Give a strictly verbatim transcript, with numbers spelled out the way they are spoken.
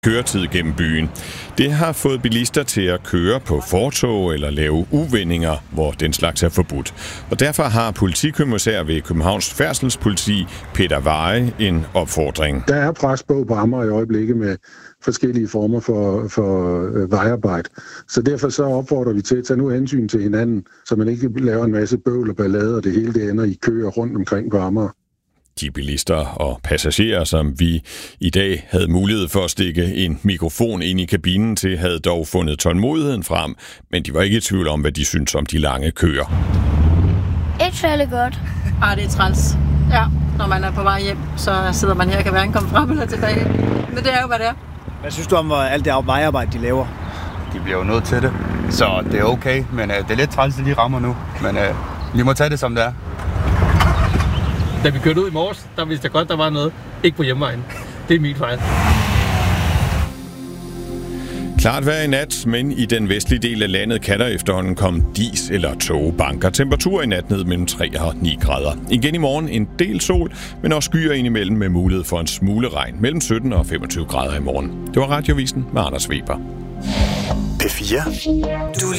køretid gennem byen. Det har fået bilister til at køre på fortov eller lave uvendinger, hvor den slags er forbudt. Og derfor har politikommissær ved Københavns Færdselspoliti, Peter Veje, en opfordring. Der er pres på på Amager i øjeblikket med forskellige former for, for vejarbejde. Så derfor så opfordrer vi til at tage nu hensyn til hinanden, så man ikke laver en masse bøvl og ballade, og det hele det ender i køer rundt omkring på Amager. De bilister og passagerer, som vi i dag havde mulighed for at stikke en mikrofon ind i kabinen til, havde dog fundet tålmodigheden frem, men de var ikke i tvivl om, hvad de syntes om de lange køer. Ikke særlig godt. Ah, det er træls. Ja, når man er på vej hjem, så sidder man her og kan hverken komme frem eller tilbage. Men det er jo, hvad det er. Hvad synes du om alt det vejarbejde, de laver? De bliver jo nødt til det, så det er okay, men uh, det er lidt træls, at de rammer nu. Men uh, vi må tage det, som det er. Da vi kørte ud i morges, der vidste jeg godt, der var noget. Ikke på hjemvejen. Det er min fejl. Klart vejr i nat, men i den vestlige del af landet kan der efterhånden komme dis eller tågebanker. Temperatur i nat ned mellem tre og ni grader. Igen i morgen en del sol, men også skyer indimellem med mulighed for en smule regn mellem sytten og femogtyve grader i morgen. Det var Radiovisen med Anders Weber. P fire. Du